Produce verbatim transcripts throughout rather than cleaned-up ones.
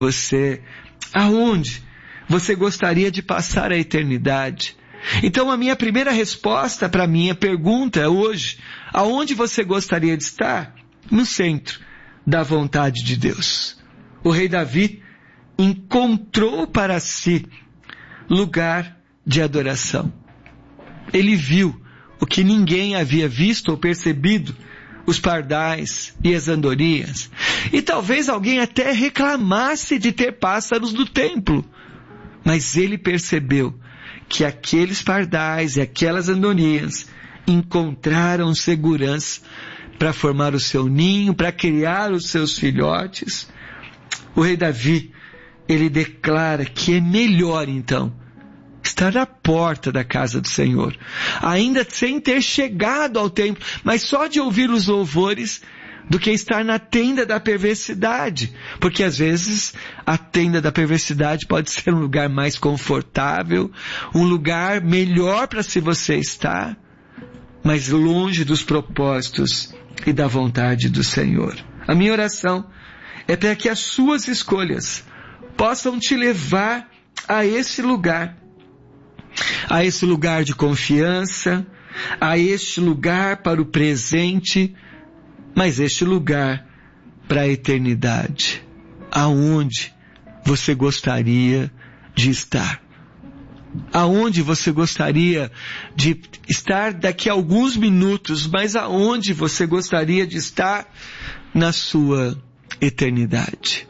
você aonde você gostaria de passar a eternidade. Então a minha primeira resposta para a minha pergunta hoje, aonde você gostaria de estar? No centro da vontade de Deus. O rei Davi encontrou para si lugar de adoração. Ele viu o que ninguém havia visto ou percebido, os pardais e as andorinhas. E talvez alguém até reclamasse de ter pássaros no templo. Mas ele percebeu que aqueles pardais e aquelas andorinhas encontraram segurança para formar o seu ninho, para criar os seus filhotes. O rei Davi, ele declara que é melhor então estar na porta da casa do Senhor, ainda sem ter chegado ao templo, mas só de ouvir os louvores, do que estar na tenda da perversidade, porque às vezes a tenda da perversidade pode ser um lugar mais confortável, um lugar melhor para se você estar, mas longe dos propósitos e da vontade do Senhor. A minha oração é para que as suas escolhas possam te levar a esse lugar, a esse lugar de confiança, a este lugar para o presente, mas este lugar para a eternidade, aonde você gostaria de estar. Aonde você gostaria de estar daqui a alguns minutos, mas aonde você gostaria de estar na sua eternidade.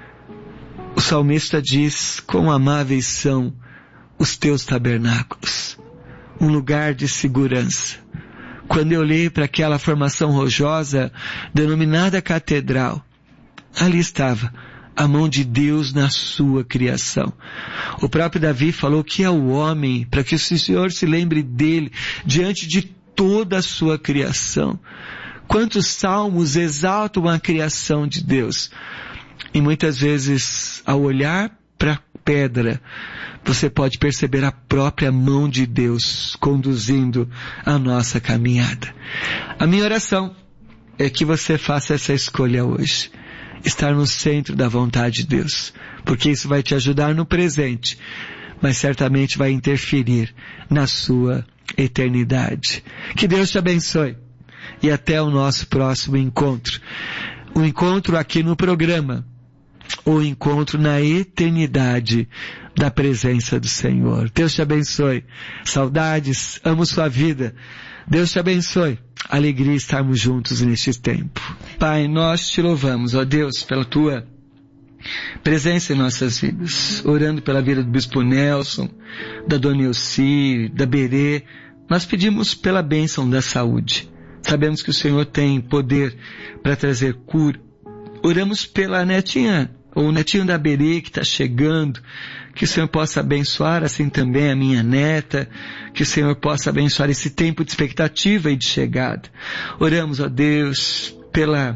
O salmista diz: quão amáveis são os teus tabernáculos, um lugar de segurança. Quando eu olhei para aquela formação rochosa denominada catedral, ali estava a mão de Deus na sua criação. O próprio Davi falou que é o homem, para que o Senhor se lembre dele diante de toda a sua criação. Quantos salmos exaltam a criação de Deus. E muitas vezes, ao olhar para a pedra, você pode perceber a própria mão de Deus conduzindo a nossa caminhada. A minha oração é que você faça essa escolha hoje. Estar no centro da vontade de Deus. Porque isso vai te ajudar no presente, mas certamente vai interferir na sua eternidade. Que Deus te abençoe. E até o nosso próximo encontro. O encontro aqui no programa. O encontro na eternidade da presença do Senhor. Deus te abençoe. Saudades, amo sua vida. Deus te abençoe. Alegria estarmos juntos neste tempo. Pai, nós te louvamos, ó Deus, pela tua presença em nossas vidas. Orando pela vida do Bispo Nelson, da Dona Elci, da Berê. Nós pedimos pela bênção da saúde. Sabemos que o Senhor tem poder para trazer cura. Oramos pela netinha, ou o netinho da Berê que está chegando, que o Senhor possa abençoar assim também a minha neta, que o Senhor possa abençoar esse tempo de expectativa e de chegada. Oramos, ó Deus, pela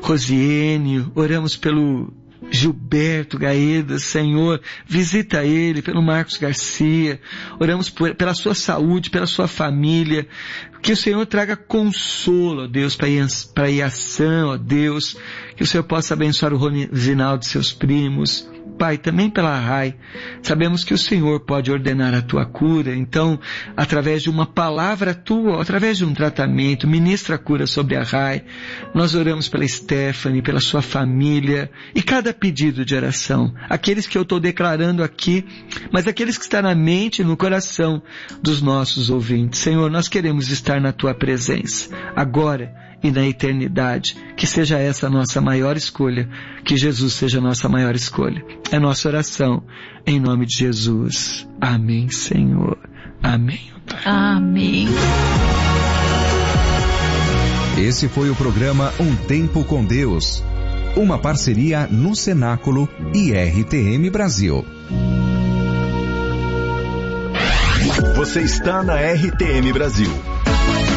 Rosiene, oramos pelo Gilberto Gaeda, Senhor, visita ele, pelo Marcos Garcia, oramos por, pela sua saúde, pela sua família, que o Senhor traga consolo, ó Deus, para a Iação, ó Deus, que o Senhor possa abençoar o Rosinaldo e seus primos. Pai, também pela Rai, sabemos que o Senhor pode ordenar a tua cura, então, através de uma palavra tua, através de um tratamento, ministra a cura sobre a Rai. Nós oramos pela Stephanie, pela sua família, e cada pedido de oração, aqueles que eu estou declarando aqui, mas aqueles que estão na mente e no coração dos nossos ouvintes. Senhor, nós queremos estar na tua presença, agora e na eternidade. Que seja essa a nossa maior escolha, que Jesus seja a nossa maior escolha. É nossa oração, em nome de Jesus. Amém, Senhor. Amém. Amém. Esse foi o programa Um Tempo com Deus, uma parceria no Cenáculo e R T M Brasil. Você está na R T M Brasil.